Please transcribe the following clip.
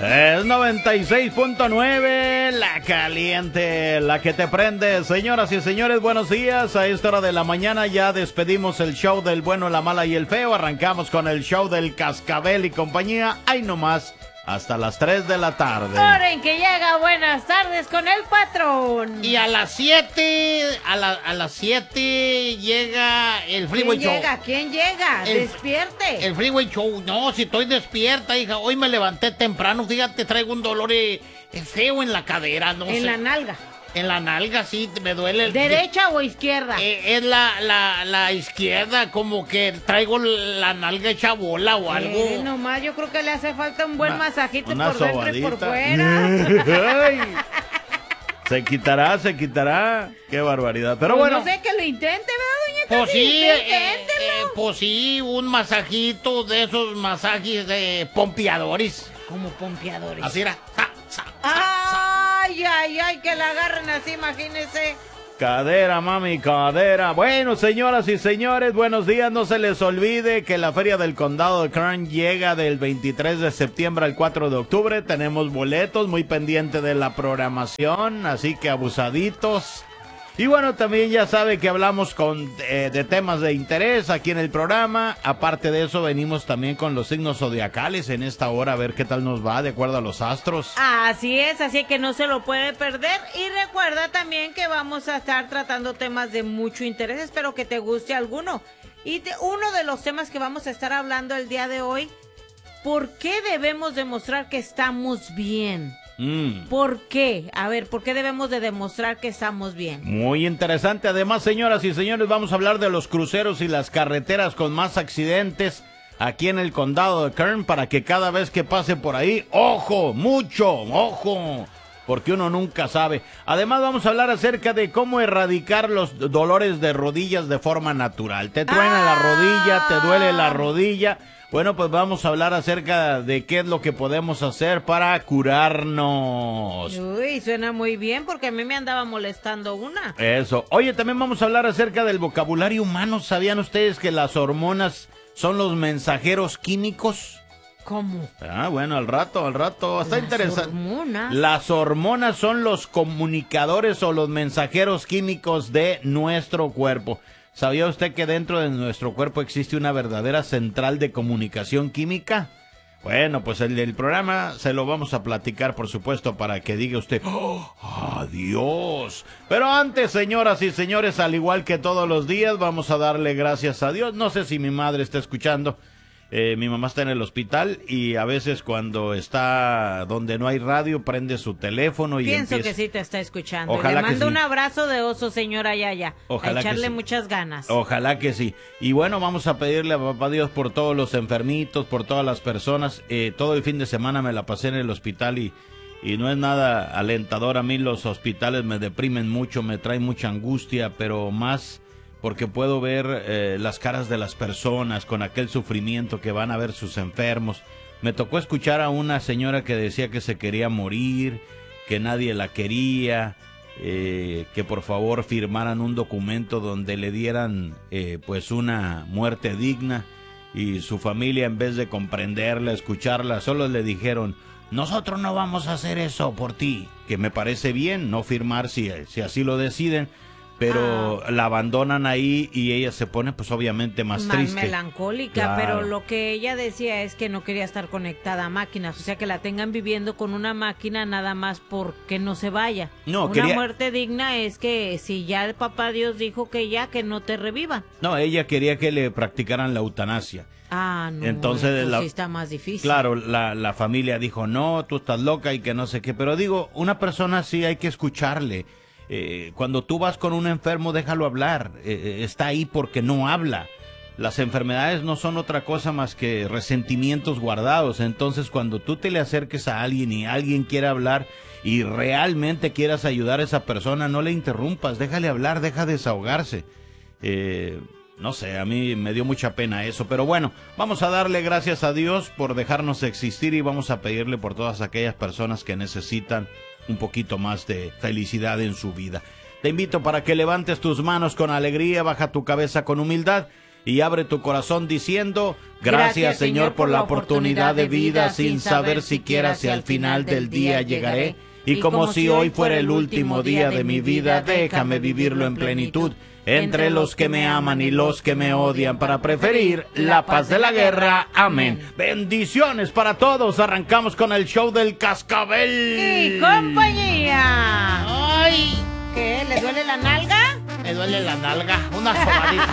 Es 96.9, la caliente, la que te prende. Señoras y señores, buenos días. A esta hora de la mañana ya despedimos el show del bueno, la mala y el feo. Arrancamos con el show del Cascabel y compañía. Ahí nomás, hasta las 3 de la tarde. Hora en que llega Buenas Tardes con el patrón. Y a las 7, a las 7 llega el Freeway Show. ¿Quién llega? Despierte. El Freeway Show. No, si estoy despierta, hija. Hoy me levanté temprano. Fíjate, traigo un dolor feo en la cadera, no sé. En la nalga. En la nalga, sí, me duele. ¿Derecha o izquierda? Es la izquierda, como que traigo la nalga hecha bola o algo. Nomás yo creo que le hace falta un buen masajito por dentro sobadita. y por fuera. Ay, se quitará. Qué barbaridad. Pero bueno. No sé, que lo intente, ¿verdad, doña Pues Tati? sí, Inténtelo. pues sí, un masajito de esos masajes de pompeadores. Como pompeadores. Así era. Ay, que la agarren así, imagínese. Cadera, mami, cadera. Bueno, señoras y señores, buenos días. No se les olvide que la Feria del Condado de Kern llega del 23 de septiembre al 4 de octubre. Tenemos boletos, muy pendiente de la programación, así que abusaditos. Y bueno, también ya sabe que hablamos de temas de interés aquí en el programa. Aparte de eso, venimos también con los signos zodiacales en esta hora, a ver qué tal nos va de acuerdo a los astros. Así es, así que no se lo puede perder. Y recuerda también que vamos a estar tratando temas de mucho interés. Espero que te guste alguno. Y uno de los temas que vamos a estar hablando el día de hoy, ¿por qué debemos demostrar que estamos bien? ¿Por qué? A ver, ¿por qué debemos de demostrar que estamos bien? Muy interesante. Además, señoras y señores, vamos a hablar de los cruceros y las carreteras con más accidentes aquí en el condado de Kern, para que cada vez que pase por ahí, ¡ojo! ¡Mucho! ¡Ojo! Porque uno nunca sabe. Además, vamos a hablar acerca de cómo erradicar los dolores de rodillas de forma natural. Te truena la rodilla, te duele la rodilla. Bueno, pues vamos a hablar acerca de qué es lo que podemos hacer para curarnos. Uy, suena muy bien porque a mí me andaba molestando una. Eso. Oye, también vamos a hablar acerca del vocabulario humano. ¿Sabían ustedes que las hormonas son los mensajeros químicos? ¿Cómo? Bueno, al rato. Está interesante. Hormonas. Las hormonas son los comunicadores o los mensajeros químicos de nuestro cuerpo. ¿Sabía usted que dentro de nuestro cuerpo existe una verdadera central de comunicación química? Bueno, pues el programa se lo vamos a platicar, por supuesto, para que diga usted, ¡oh, adiós! Pero antes, señoras y señores, al igual que todos los días, vamos a darle gracias a Dios. No sé si mi madre está escuchando. Mi mamá está en el hospital y a veces cuando está donde no hay radio prende su teléfono y Pienso empieza... que sí te está escuchando. Ojalá Le mando que sí. un abrazo de oso, señora Yaya. Ojalá a que echarle sí. muchas ganas. Ojalá que sí. Y bueno, vamos a pedirle a papá Dios por todos los enfermitos, por todas las personas. Todo el fin de semana me la pasé en el hospital y no es nada alentador. A mí los hospitales me deprimen mucho, me traen mucha angustia, pero más porque puedo ver las caras de las personas con aquel sufrimiento que van a ver sus enfermos. Me tocó escuchar a una señora que decía que se quería morir, que nadie la quería, que por favor firmaran un documento donde le dieran pues una muerte digna, y su familia, en vez de comprenderla, escucharla, solo le dijeron: nosotros no vamos a hacer eso por ti, que me parece bien no firmar si así lo deciden, pero la abandonan ahí y ella se pone pues obviamente más triste. Melancólica, Claro. pero lo que ella decía es que no quería estar conectada a máquinas, o sea, que la tengan viviendo con una máquina nada más porque no se vaya. No, una muerte digna es que si ya el papá Dios dijo que ya, que no te revivan. No, ella quería que le practicaran la eutanasia. No, Entonces, sí está más difícil. Claro, la familia dijo: no, tú estás loca y que no sé qué. Pero digo, una persona sí hay que escucharle. Cuando tú vas con un enfermo, déjalo hablar. Está ahí porque no habla. Las enfermedades no son otra cosa más que resentimientos guardados. Entonces, cuando tú te le acerques a alguien y alguien quiere hablar y realmente quieras ayudar a esa persona, no le interrumpas, déjale hablar, deja desahogarse. No sé, a mí me dio mucha pena eso, pero bueno, vamos a darle gracias a Dios por dejarnos existir y vamos a pedirle por todas aquellas personas que necesitan un poquito más de felicidad en su vida. Te invito para que levantes tus manos con alegría, baja tu cabeza con humildad y abre tu corazón diciendo: gracias, Señor, por la oportunidad de vida, sin saber siquiera si al final del día llegaré. Y como si hoy fuera el último día de mi vida, déjame vivirlo en plenitud, entre los que me aman y los que me odian, para preferir la paz de la guerra. Amén. Bendiciones para todos. Arrancamos con el show del Cascabel y compañía. ¡Ay! ¿Qué? ¿Le duele la nalga? Me duele la nalga. Una sobadita.